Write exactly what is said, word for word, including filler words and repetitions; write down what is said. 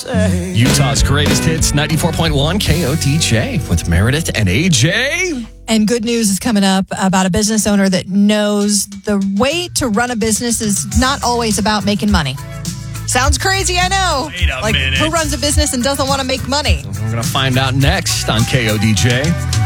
say. Utah's greatest hits, ninety-four point one K O D J with Meredith and A J. And good news is coming up about a business owner that knows the way to run a business is not always about making money. Sounds crazy, I know. Wait a like, minute. who runs a business and doesn't want to make money? We're going to find out next on K O D J.